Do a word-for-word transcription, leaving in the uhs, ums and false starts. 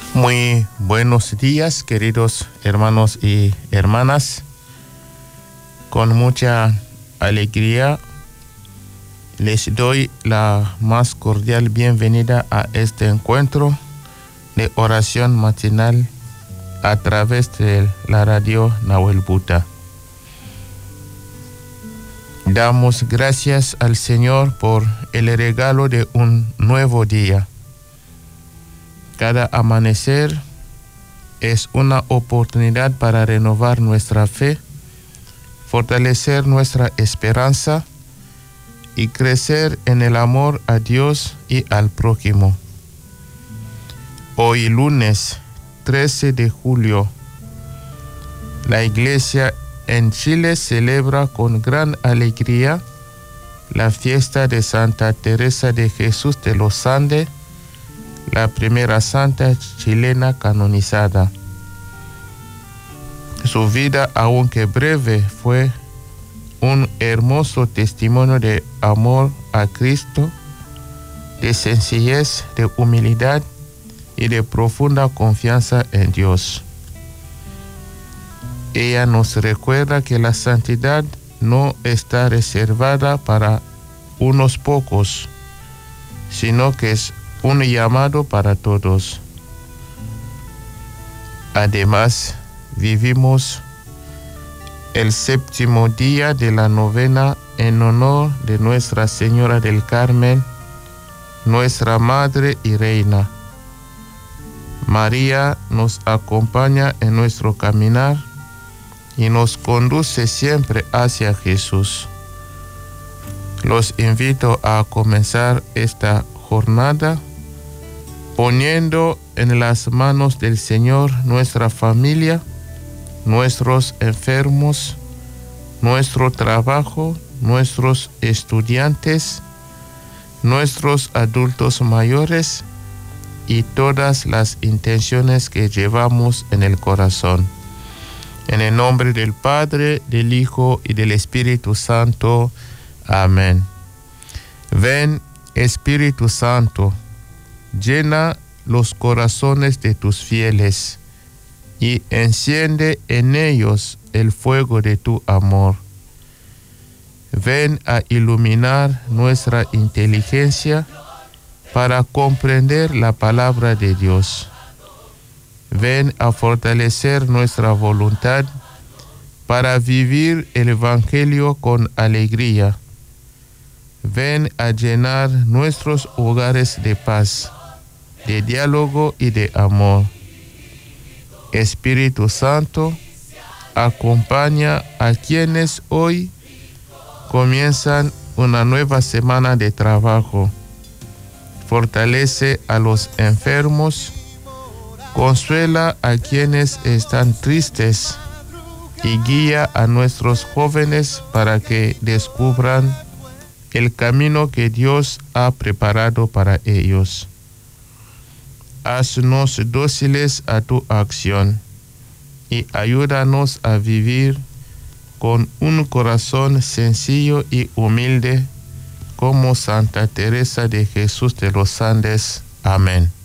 Muy buenos días, queridos hermanos y hermanas. Con mucha alegría les doy la más cordial bienvenida a este encuentro de oración matinal a través de la radio Nahuel Buta. Damos gracias al Señor por el regalo de un nuevo día. Cada amanecer es una oportunidad para renovar nuestra fe, fortalecer nuestra esperanza y crecer en el amor a Dios y al prójimo. Hoy lunes trece de julio, la Iglesia en Chile celebra con gran alegría la fiesta de Santa Teresa de Jesús de los Andes, la primera santa chilena canonizada. Su vida, aunque breve, fue un hermoso testimonio de amor a Cristo, de sencillez, de humildad y de profunda confianza en Dios. Ella nos recuerda que la santidad no está reservada para unos pocos, sino que es un llamado para todos. Además, vivimos el séptimo día de la novena en honor de Nuestra Señora del Carmen, nuestra Madre y Reina. María nos acompaña en nuestro caminar y nos conduce siempre hacia Jesús. Los invito a comenzar esta jornada poniendo en las manos del Señor nuestra familia, nuestros enfermos, nuestro trabajo, nuestros estudiantes, nuestros adultos mayores y todas las intenciones que llevamos en el corazón. En el nombre del Padre, del Hijo y del Espíritu Santo. Amén. Ven, Espíritu Santo, llena los corazones de tus fieles y enciende en ellos el fuego de tu amor. Ven a iluminar nuestra inteligencia para comprender la palabra de Dios. Ven a fortalecer nuestra voluntad para vivir el Evangelio con alegría. Ven a llenar nuestros hogares de paz, de diálogo y de amor. Espíritu Santo, acompaña a quienes hoy comienzan una nueva semana de trabajo. Fortalece a los enfermos, consuela a quienes están tristes y guía a nuestros jóvenes para que descubran el camino que Dios ha preparado para ellos. Haznos dóciles a tu acción y ayúdanos a vivir con un corazón sencillo y humilde como Santa Teresa de Jesús de los Andes. Amén.